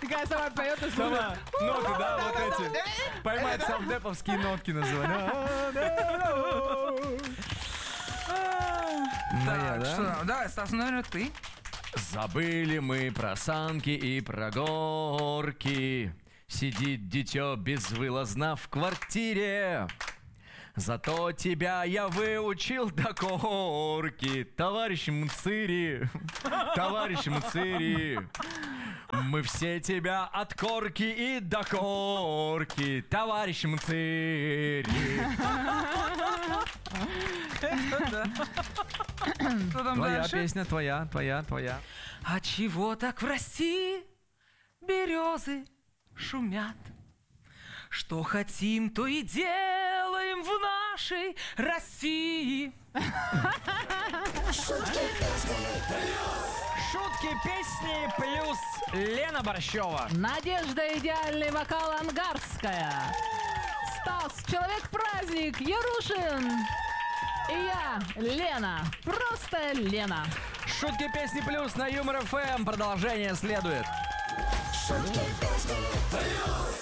Такая сама поет и слушает. Сама ноты, да, вот эти. Поймать совдеповские нотки называют. Так, что там? Давай, Стас, наверное, ты. Забыли мы про санки и про горки. Сидит дитё безвылазно в квартире. Зато тебя я выучил до корки. Товарищ Мцири, товарищ Мцири, мы все тебя от корки и до корки. Товарищ Мцири. Что там Твоя дальше? песня, твоя. А чего так в России березы шумят? Что хотим, то и делаем в нашей России. Шутки, песни плюс Лена Борщева. Надежда, идеальный вокал Ангарская. Стас, Человек-праздник, Ярушин. И я, Лена, просто Лена. Шутки, песни плюс на Юмор ФМ. Продолжение следует. Шутки, песни, плюс.